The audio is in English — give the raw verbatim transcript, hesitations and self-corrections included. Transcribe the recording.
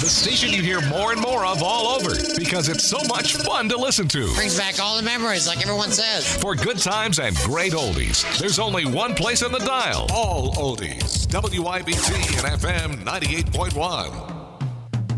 the station you hear more and more of all over because it's so much fun to listen to. Brings back all the memories, like everyone says. For good times and great oldies, there's only one place on the dial. All oldies. W I B T and F M ninety-eight point one.